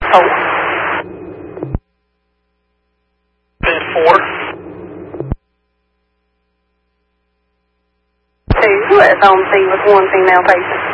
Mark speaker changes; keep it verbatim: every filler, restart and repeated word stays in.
Speaker 1: Hold.
Speaker 2: Bed four.
Speaker 1: Two is on scene with one female patient.